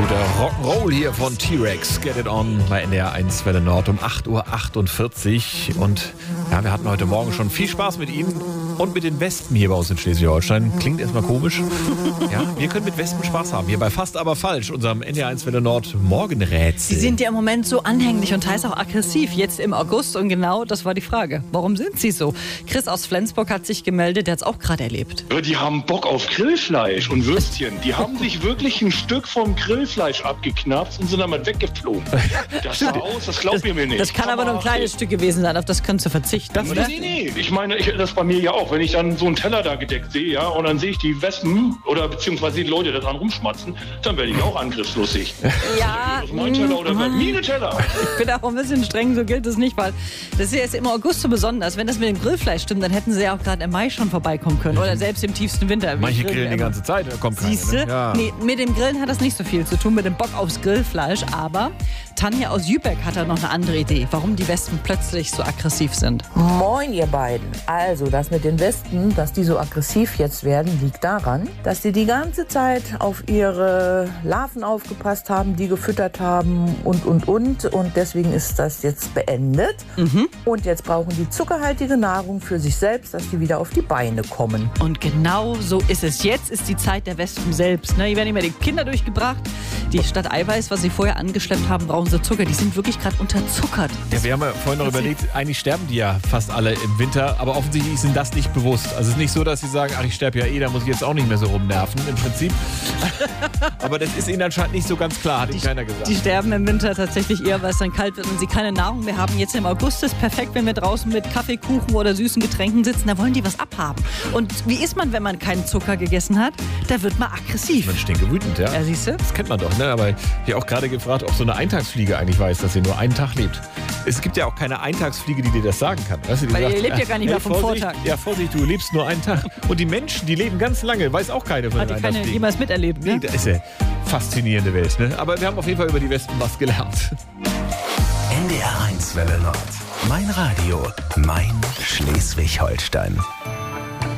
Guter Rock'n'Roll hier von T-Rex. Get it on bei NDR 1 Welle Nord um 8.48 Uhr. Und ja, wir hatten heute Morgen schon viel Spaß mit Ihnen und mit den Wespen hier bei uns in Schleswig-Holstein. Klingt erstmal komisch. Ja, wir können mit Wespen Spaß haben. Hier bei Fast aber falsch, unserem NDR 1 Welle Nord Morgenrätsel. Sie sind ja im Moment so anhänglich und teils auch aggressiv. Jetzt im August und genau das war die Frage. Warum sind Sie so? Chris aus Flensburg hat sich gemeldet, der hat es auch gerade erlebt. Die haben Bock auf Grillfleisch und Würstchen. Die haben sich wirklich ein Stück vom Grillfleisch abgeknapst und sind damit weggeflogen. Das sah aus, das glaubt ihr mir nicht. Das kann aber nur ein kleines Stück gewesen sein, auf das können Sie verzichten, oder? Nee. Ich meine, das bei mir ja auch. Wenn ich dann so einen Teller da gedeckt sehe, ja, und dann sehe ich die Wespen oder beziehungsweise die Leute da dran rumschmatzen, dann werde ich auch angriffslustig. Ja. Das ist mein Teller oder meine Teller. Ich bin auch ein bisschen streng, so gilt es nicht, weil das hier ist im August so besonders. Wenn das mit dem Grillfleisch stimmt, dann hätten Sie ja auch gerade im Mai schon vorbeikommen können oder selbst im tiefsten Winter. Manche grillen die ganze Zeit, da kommt keiner. Siehste? Ne? Ja. Nee, mit dem Grillen hat das nicht so viel zu tun, mit dem Bock aufs Grillfleisch, aber Tanja aus Jübeck hat da noch eine andere Idee, warum die Wespen plötzlich so aggressiv sind. Moin, ihr beiden. Also, das mit den Wespen, dass die so aggressiv jetzt werden, liegt daran, dass die die ganze Zeit auf ihre Larven aufgepasst haben, die gefüttert haben und. Und deswegen ist das jetzt beendet. Und jetzt brauchen die zuckerhaltige Nahrung für sich selbst, dass die wieder auf die Beine kommen. Und genau so ist es. Jetzt ist die Zeit der Wespen selbst. Ne? Hier werden immer die Kinder durchgebracht, die statt Eiweiß, was sie vorher angeschleppt haben, brauchen sie Zucker. Die sind wirklich gerade unterzuckert. Ja, wir haben ja vorhin noch überlegt, eigentlich sterben die ja fast alle im Winter, aber offensichtlich ist ihnen das nicht bewusst. Also es ist nicht so, dass sie sagen, ach, ich sterbe ja da muss ich jetzt auch nicht mehr so rumnerven, im Prinzip. Aber das ist ihnen anscheinend nicht so ganz klar, hat ihnen keiner gesagt. Die sterben im Winter tatsächlich eher, weil es dann kalt wird und sie keine Nahrung mehr haben. Jetzt im August ist perfekt, wenn wir draußen mit Kaffee, Kuchen oder süßen Getränken sitzen, da wollen die was abhaben. Und wie ist man, wenn man keinen Zucker gegessen hat? Da wird man aggressiv. Man stinkt wütend, ja. Ja, siehst du? Das kennt man doch, ne? Aber ich habe auch gerade gefragt, ob so eine Eintagsfliege eigentlich weiß, dass sie nur einen Tag lebt. Es gibt ja auch keine Eintagsfliege, die dir das sagen kann. Weißt du, die Weil sagt, ihr lebt ja gar nicht mehr vom Vorsicht, Vortag. Ja, Vorsicht, du lebst nur einen Tag. Und die Menschen, die leben ganz lange, weiß auch keine von Hat den die keine Eintagsfliegen. jemals miterlebt, ne? Nee, das ist eine faszinierende Welt, ne? Aber wir haben auf jeden Fall über die Wespen was gelernt. NDR 1 Welle Nord. Mein Radio, mein Schleswig-Holstein.